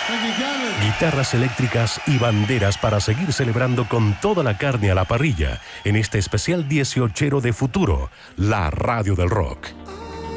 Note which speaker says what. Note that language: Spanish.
Speaker 1: Guitarras eléctricas y banderas para seguir celebrando con toda la carne a la parrilla en este especial 18 de Futuro, la radio del rock.